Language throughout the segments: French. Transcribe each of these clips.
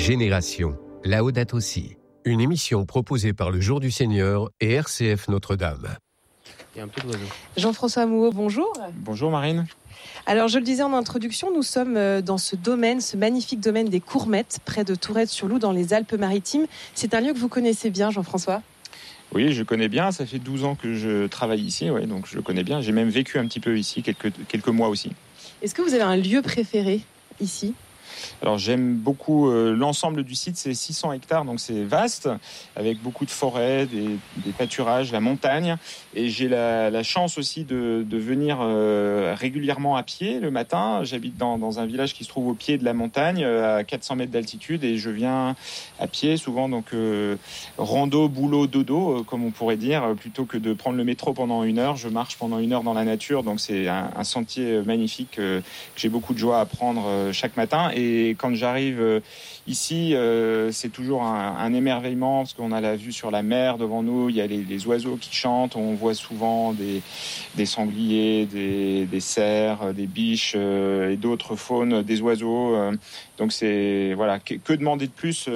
Génération, Laudato Si, une émission proposée par le Jour du Seigneur et RCF Notre-Dame. Et un peu d'oiseaux. Jean-François Mouot, bonjour. Bonjour Marine. Alors je le disais en introduction, nous sommes dans ce domaine, ce magnifique domaine des Courmettes, près de Tourette-sur-Loup dans les Alpes-Maritimes. C'est un lieu que vous connaissez bien, Jean-François ? Oui, je connais bien. Ça fait 12 ans que je travaille ici, ouais, donc je connais bien. J'ai même vécu un petit peu ici, quelques mois aussi. Est-ce que vous avez un lieu préféré ici ? Alors j'aime beaucoup l'ensemble du site, c'est 600 hectares, donc c'est vaste, avec beaucoup de forêts, des pâturages, la montagne. Et j'ai la chance aussi de venir régulièrement à pied le matin. J'habite dans un village qui se trouve au pied de la montagne, à 400 mètres d'altitude, et je viens à pied, souvent donc rando, boulot, dodo, comme on pourrait dire, plutôt que de prendre le métro pendant 1 heure. Je marche pendant 1 heure dans la nature, donc c'est un sentier magnifique que j'ai beaucoup de joie à prendre chaque matin. Et quand j'arrive ici, c'est toujours un émerveillement parce qu'on a la vue sur la mer devant nous. Il y a les oiseaux qui chantent. On voit souvent des sangliers, des cerfs, des biches et d'autres faunes, des oiseaux. Donc c'est voilà, que demander de plus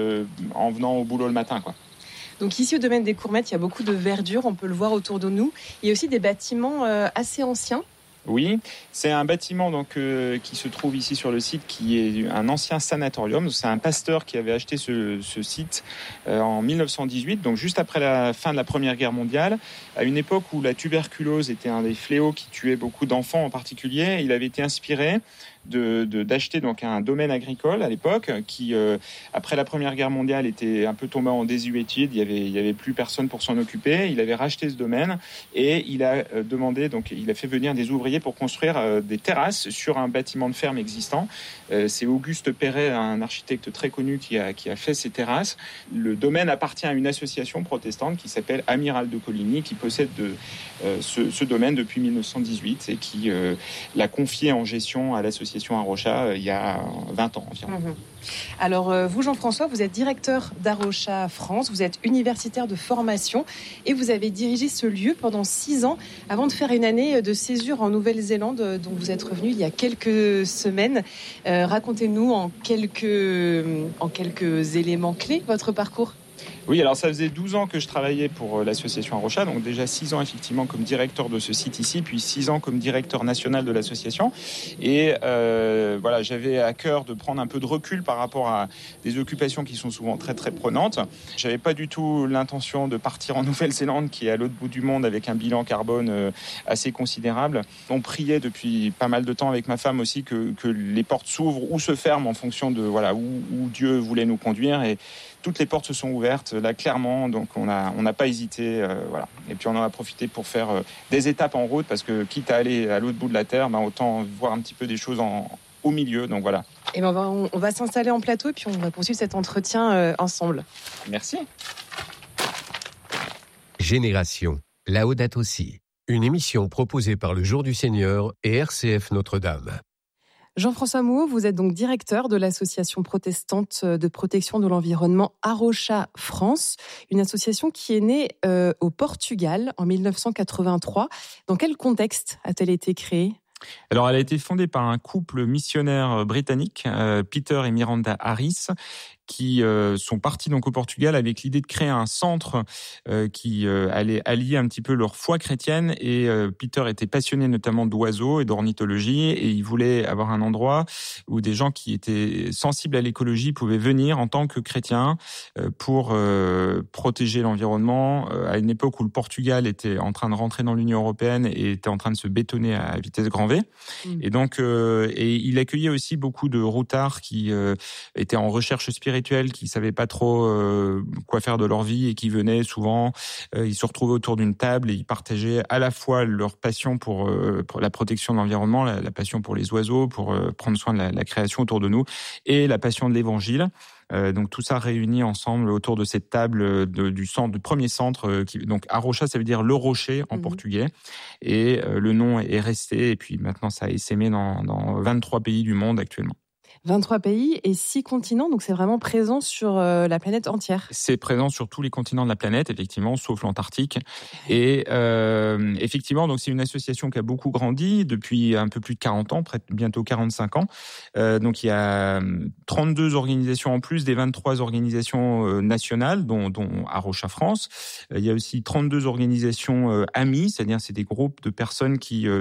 en venant au boulot le matin, quoi. Donc ici au domaine des Courmettes, il y a beaucoup de verdure, on peut le voir autour de nous. Il y a aussi des bâtiments assez anciens. Oui, c'est un bâtiment donc qui se trouve ici sur le site, qui est un ancien sanatorium. C'est un pasteur qui avait acheté ce site en 1918, donc juste après la fin de la Première Guerre mondiale, à une époque où la tuberculose était un des fléaux qui tuait beaucoup d'enfants en particulier. Il avait été inspiré d'acheter donc un domaine agricole à l'époque qui, après la Première Guerre mondiale, était un peu tombé en désuétude. Il y avait plus personne pour s'en occuper. Il avait racheté ce domaine et il a demandé, donc il a fait venir des ouvriers pour construire des terrasses sur un bâtiment de ferme existant. C'est Auguste Perret, un architecte très connu, qui a fait ces terrasses. Le domaine appartient à une association protestante qui s'appelle Amiral de Coligny, qui possède ce domaine depuis 1918 et qui l'a confié en gestion à l'association Arocha il y a 20 ans environ. Alors vous, Jean-François, vous êtes directeur d'Arocha France, vous êtes universitaire de formation et vous avez dirigé ce lieu pendant 6 ans avant de faire une année de césure en Nouvelle-Zélande dont vous êtes revenu il y a quelques semaines. Racontez-nous en quelques éléments clés votre parcours. Oui, alors ça faisait 12 ans que je travaillais pour l'association Arocha, donc déjà 6 ans effectivement comme directeur de ce site ici, puis 6 ans comme directeur national de l'association. Et voilà, j'avais à cœur de prendre un peu de recul par rapport à des occupations qui sont souvent très très prenantes. J'avais pas du tout l'intention de partir en Nouvelle-Zélande, qui est à l'autre bout du monde avec un bilan carbone assez considérable. On priait depuis pas mal de temps avec ma femme aussi que les portes s'ouvrent ou se ferment en fonction de voilà où Dieu voulait nous conduire, et toutes les portes se sont ouvertes là clairement, donc on n'a pas hésité, voilà. Et puis on en a profité pour faire des étapes en route, parce que quitte à aller à l'autre bout de la terre, autant voir un petit peu des choses au milieu, donc voilà. Et on va s'installer en plateau et puis on va poursuivre cet entretien ensemble. Merci. Génération, Laudato Si, une émission proposée par le Jour du Seigneur et RCF Notre-Dame. Jean-François Mouot, vous êtes donc directeur de l'association protestante de protection de l'environnement Arocha France, une association qui est née au Portugal en 1983. Dans quel contexte a-t-elle été créée ? Alors, elle a été fondée par un couple missionnaire britannique, Peter et Miranda Harris, qui sont partis donc au Portugal avec l'idée de créer un centre qui allait allier un petit peu leur foi chrétienne. Et Peter était passionné notamment d'oiseaux et d'ornithologie, et il voulait avoir un endroit où des gens qui étaient sensibles à l'écologie pouvaient venir en tant que chrétiens pour protéger l'environnement à une époque où le Portugal était en train de rentrer dans l'Union européenne et était en train de se bétonner à vitesse grand V. Et donc et il accueillait aussi beaucoup de routards qui étaient en recherche spirituelle, qui savaient pas trop quoi faire de leur vie et qui venaient souvent, ils se retrouvaient autour d'une table et ils partageaient à la fois leur passion pour la protection de l'environnement, la passion pour les oiseaux, pour prendre soin de la création autour de nous, et la passion de l'évangile. Donc tout ça réuni ensemble autour de cette table du premier centre. Donc Arocha, ça veut dire le rocher en portugais, et le nom est resté, et puis maintenant ça a essaimé dans 23 pays du monde actuellement. 23 pays et 6 continents, donc c'est vraiment présent sur la planète entière. C'est présent sur tous les continents de la planète, effectivement, sauf l'Antarctique. Et effectivement, donc c'est une association qui a beaucoup grandi depuis un peu plus de 40 ans, bientôt 45 ans. Donc il y a 32 organisations en plus des 23 organisations nationales, dont Arocha France. Il y a aussi 32 organisations amies, c'est-à-dire c'est des groupes de personnes qui